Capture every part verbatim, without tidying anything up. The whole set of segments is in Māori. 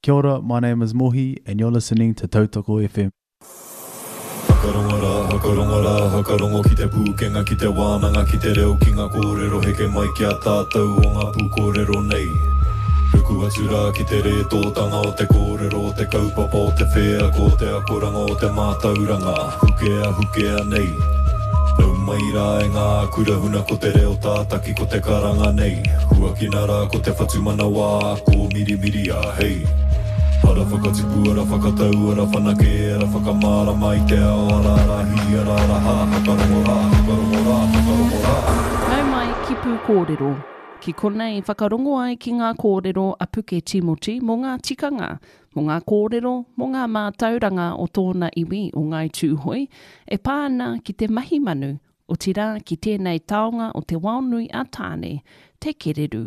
Kia ora, my name is Mohi, and you're listening to Tautoko F M. Hakarongora, hakarongora, hakarongo ki te pūkenga ki te wānanga ki te reo ki ngā kōrero heke mai ki a tātou o ngā pūkōrero nei. Ruku atura ki te re tōtanga o te kōrero o te kaupapa o te whea ko te akoranga o te mātauranga hukea hukea nei. Nau mai rā e ngā kurahuna ko te reo tātaki ko te karanga nei. Hua ki nā rā ko te whatumana wā ko miri miri a hei. Ara whakatipu, ara whakatau, ara whanake, ara whakamara mai te ao, ara rahi, ara raha, hakarongora, hakarongora, hakarongora. Nau mai ki pū kōrero. Ki konei whakarongo ai ki ngā kōrero a Puke Timoti mō ngā tikanga, mō ngā kōrero, mō ngā mātauranga o tōna iwi o ngai tūhoi, e pāna ki te mahi manu o tira ki tēnei taonga o te waunui a tāne, te kereru.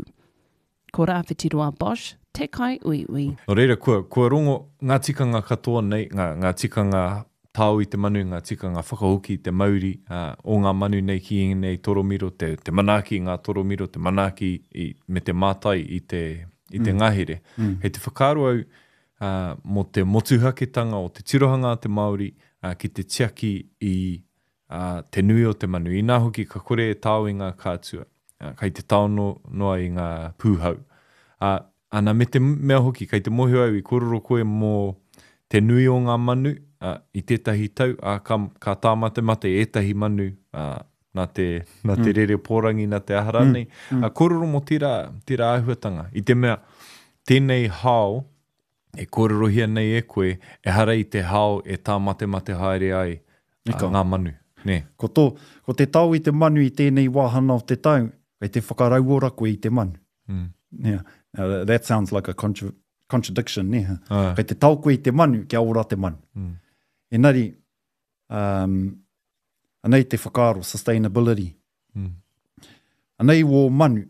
Ko rāwhitiroa Bosch, te kai ui ui. No reira, kua, kua rongo ngā tikanga katoa nei, ngā, ngā tikanga tāu i te manu, ngā tikanga whakahoki, te mauri, uh, o ngā manu nei ki nei toromiro, te, te manaki ngā toromiro, te manaki i, me te mātai i te, i te mm. ngahere. Mm. Hei te whakaaro au uh, mo te motuhaketanga o te tirohanga te Māori, uh, ki te tiaki i uh, te nui o te manu. I nā hoki ka kore e tāu i ngā kātua, uh, kai te tāu no, noa i ngā pūhau. Uh, Ana me te mea hoki, kai te mohi au i kororo koe mō te nui o ngā manu uh, i tētahi tau, uh, ka, ka tāmate mate ētahi manu uh, nā te, nā te mm. rere pōrangi, nā te aharanei. Mm. Mm. Uh, kororo mo tira, tira āhuatanga. I te mea, tēnei hao, e kororohia nei e koe, e hara i te hao e tāmate mate haere ai uh, ngā manu. Ne. Ko, tō, ko te tau i te manu i tēnei wāhana o te tau, kai te whakarauora koe i te manu. Mm. Yeah. Uh, that sounds like a contra contradiction, ne? Uh. Kei te tau koe i te manu, kia ora te manu. Mm. Engari, um, anei te whakaaro, sustainability. Mm. Anei wō manu,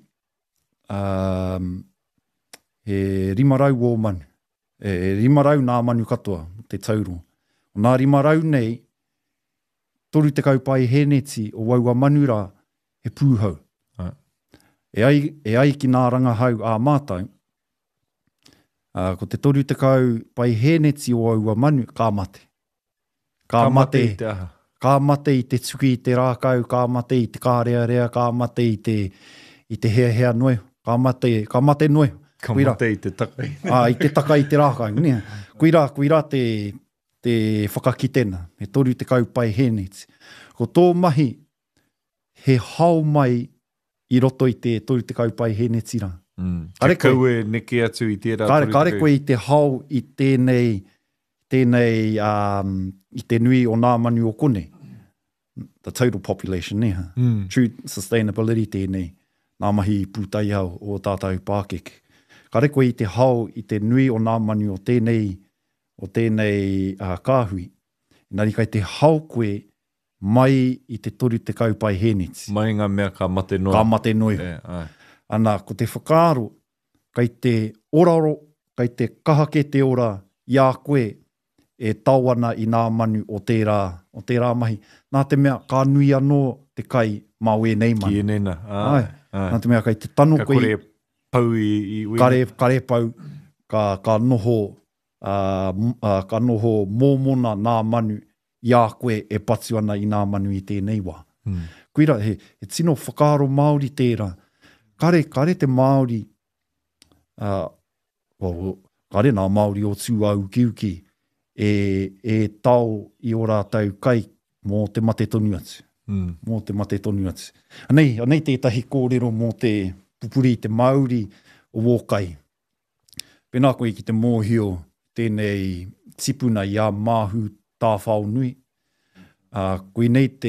um, he rimarau wō manu. E rimarau nā manu katoa, te tauro. O nā rimarau nei, toru te kaupai heneti o waua manura he pūhau. E ai, e ai ki nā rangahau a mātau, uh, ko te toru te kau pai heneti o aua manu, kā mate. Kā, kā mate, mate i te aha. Kā mate i te tuki i te rākau, kā mate i te kārea rea, kā mate i te, i te hea hea noe, kā mate, kā mate noe. Kā Kuira. Mate i te takai. ah, I te takai i te rākau, ne? Kuira, kuira te, te whakakitena, me toru te kau pai heneti. Ko tō mahi, he hau mai i roto i te toru te kaupai heneti rā. Mm. Te kaue neke atu i tērā kare, kare koe i te hau i tēnei, tēnei um, i te nui o nā manu o kone. The total population, ne? Mm. True sustainability tēnei. Nā mahi pūtai au o tātou Pākeke. Kare koe i te hau i te nui o nā manu o tēnei, o tēnei uh, kāhui. Nari kai te hau koe mai i te toru te kaupai heneti. Mai ngā mea ka mate noa. Ka mate noa. Yeah, Ana, ko te whakaaro, kai te oraro, kai te kahake te ora, ia koe e tauana i nā manu o tērā, o tērā mahi. Nā te mea, ka nui anō te kai mā we nei manu. Ki e nena. Ai. Ai. Nā te mea, kai te tano ka koe. Ka kore pau i, i wena. Kare, kare pau, ka, ka noho, uh, uh, ka noho mōmona nā manu, ia koe e patu ana i nā manu i tēnei wā. Hmm. Kuira, he, he tino whakaaro Māori tērā. Kare, kare te Māori, uh, well, kare nā Māori o tū au kiuki, e, e tau i ora tau kai mō te mate tonu atu. Hmm. Mō te mate tonu atu. Anei, anei tētahi kōrero mō te pupuri, te Māori o Wōkai. Pēnā koe ki te mōhio, tēnei tipuna i a māhu tā whao nui. Uh, koe nei te,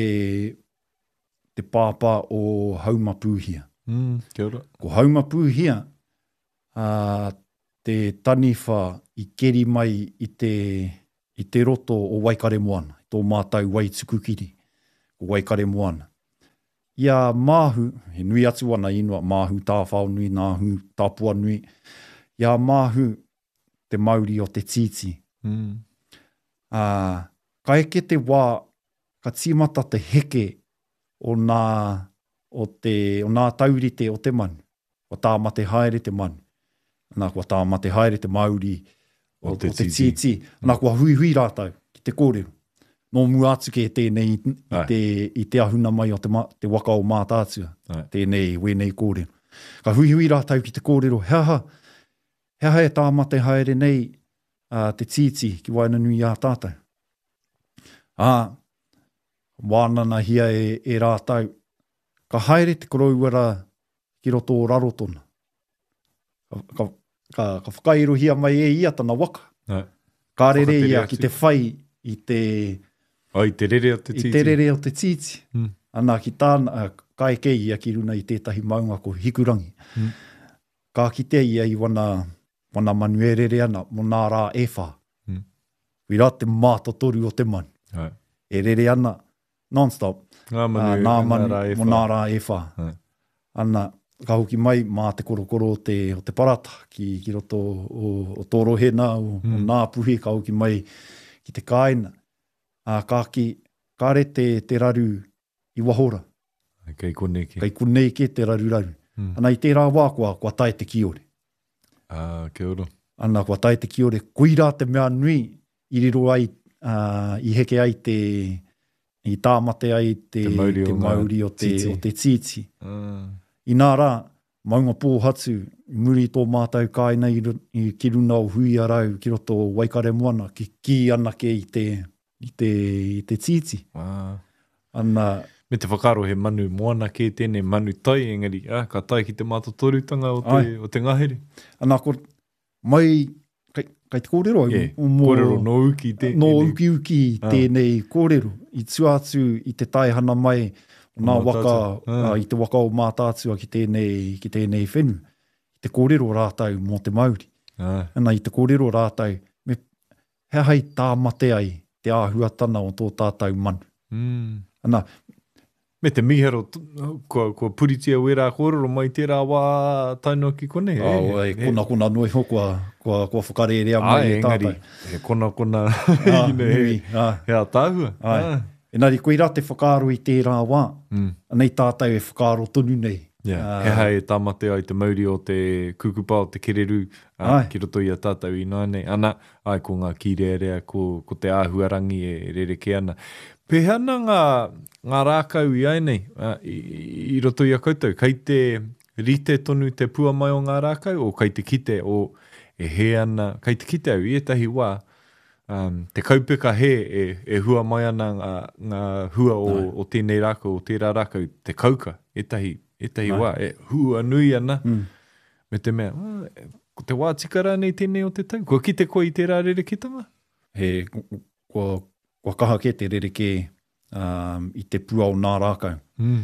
te pāpā o Haumapūhia. Mm, kia ora. Ko Haumapūhia, uh, te taniwha i keri mai i te, i te roto o Waikare Moana, tō mātau Waitukukiri, o Waikare Moana. Ia māhu, he nui atu ana inua, māhu tā whao nui, nāhu tā pua nui. Ia māhu te Māori o te titi. Mm. Uh, ka eke te wā, ka tīmata te heke o nā, o te, o nā taurite o te manu, o tā mate haere te manu. Nā kua tā mate haere te Māori o, o te titi. Nā kua hui hui rātau ki te kōrero. Nō mua atu ke tēnei i, i, te, i te ahuna mai o te, ma, te waka o mātātua. Tēnei, wēnei kōrero. Ka hui hui rātau ki te kōrero. Heaha, heaha e tā mate haere nei uh, te titi ki waina nui a tātou. Ah, wānana hia e, e rātau. Ka haere te korauara ki roto o rarotona. Ka, ka, ka, ka whakairohia mai e ia tana waka. No. Ka rere ia ki te whai i te... O, i te rere o te titi. I te rere o te titi. Mm. Ana ki tāna, kai kei ia ki runa i tētahi maunga ko hikurangi. Mm. Ka kitea ia i wana, wana manu e rere ana, mo nā rā e whā. Mm. Wira te mātotoru o te manu. Right. E rere ana, non-stop. Nā manu, uh, nā manu nā mo nā rā e whā. Right. Ana, ka hoki mai mā te korokoro o te, o te parata, ki, ki roto o, o tōrohena, o, mm. o nā puhi, ka hoki mai ki te kāina. Uh, ka ki, ka re te, te raru i wahora. Kei koneke. Kei koneke te raru raru. Mm. Ana i tērā wā kua, kua tae te kiore. Ah, kia ora. Ana kua tae te kiore. Koirā te mea nui i riro ai, uh, i heke ai te, i tāmate ai te, te mauri, te o, mauri o, te, titi. o te titi. Ah. I nā rā, maunga pōhatu, muri tō mātou kāina i, i ki runa o hui arau, ki roto o Waikare moana, ki ki anake i te, i te, i te titi. Wow. Ana... Me te whakaro he manu moana ke tēnei manu tai, engari, ah, ka tai ki te mātotorutanga o te, o te ngahere. Ana ko, mai, kai, kai te kōrero? Yeah, kōrero no uki tēnei. No uki uki ah. tēnei kōrero. I tuatu i te taihana mai, nā waka, ah. uh, i te waka o mātātua ki tēnei, ki tēnei whenu. I te kōrero rātau mō te Māori. Ah. Ana i te kōrero rātau, me hea hei tā mate ai, te āhuatana o tō tātou manu. Mm. Ana, me te miharo, kua, kua puritia wera kōrero mai tērā wā tainoa ki kone. Oh, e, e, kona kona noi ho, kua, kua, kua whakarerea mai ah, e tātai. E kona kona, ah, ine, he, he a tāhua. Ah. Enari, koe rā te whakaro i tērā wā, mm. nei tātou e whakaro tonu nei. Yeah. Uh, he hai e tāmate ai te mauri o te kukupa o te kereru, uh, ki roto i a tātou i nāne. Ana, ai ko ngā kirearea, ko, ko te āhuarangi e rere ke ana. Pehana ngā, ngā rākau i ai nei, uh, i, i roto i a koutou, kai te rite tonu te pua mai o ngā rākau, o kai te kite o e he ana, kai te kite au i etahi wā, um, te kaupeka he e, e hua mai ana ngā, ngā hua o, o tēnei rākau, o tērā rākau, te kauka, etahi, etahi wā, e hua nui ana, mm. me te mea, ah, ko te wā tikara nei tēnei o te tau, kua kite koe i tērā rere kitanga? He, kua, kua kaha ke te rere ke um, i te pua o nā rākau. Mm.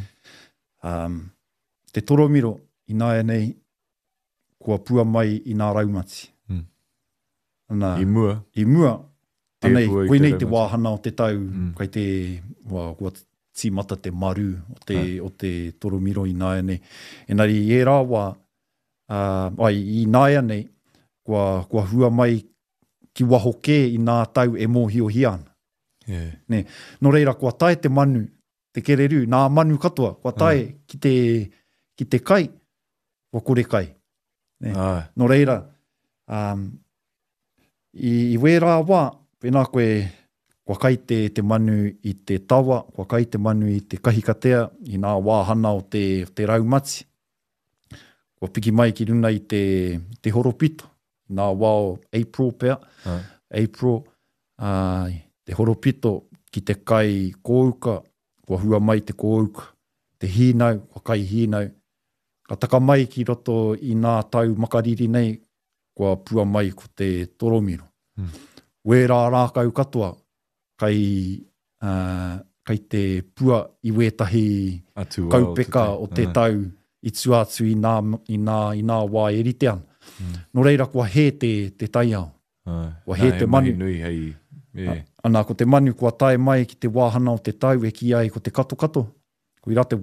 Um, te toromiro i nāia nei, kua pua mai i nā raumati. Mm. Ana, I mua. I mua. Anei, koe nei te wāhana o te tau, mm. kai te, wā, kua tīmata te maru o te, ah. o te toromiro i nāia nei. Enari, e rā wā, uh, ai, i nāia nei, kua, kua hua mai ki waho ke i nā tau e mōhi o hiana. Yeah. Ne, no reira, kua tae te manu, te kereru, nā manu katoa, kua tae mm. ki, te, ki te kai, kua kore kai. Ne, ah. No reira, um, i, i wērā wā, pēnā koe, kua kai te, te manu i te tawa, kua kai te manu i te kahikatea, i nā wāhana o te, te raumati. Kua piki mai ki runa i te, te horopito, nā wā o April pēr, ah. April, uh, te horopito ki te kai kōuka, kua hua mai te kōuka, te hīnau, kua kai hīnau. Ka taka mai ki roto i nā tau makariri nei, kua pua mai ko te toromiro. Hmm. Wērā rākau katoa, kai, uh, kai te pua i wētahi kaupeka o te, o te uh. tau i tuatu i nā, i nā, i nā wā e rite ana. Hmm. No reira, kua he te, te taiao. Uh. Kua he te manu. Nui, hei. Yeah. Ana, ko te manu kua tae mai ki te wāhana o te tau e ki ai ko te kato kato. Ko i rā te